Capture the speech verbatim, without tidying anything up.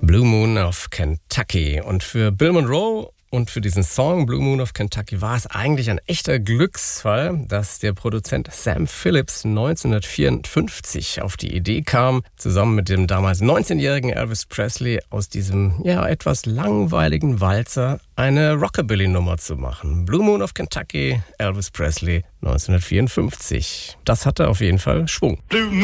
Blue Moon of Kentucky. Und für Bill Monroe und für diesen Song Blue Moon of Kentucky war es eigentlich ein echter Glücksfall, dass der Produzent Sam Phillips neunzehnhundertvierundfünfzig auf die Idee kam, zusammen mit dem damals neunzehnjährigen Elvis Presley aus diesem ja etwas langweiligen Walzer eine Rockabilly-Nummer zu machen. Blue Moon of Kentucky, Elvis Presley neunzehnhundertvierundfünfzig. Das hatte auf jeden Fall Schwung.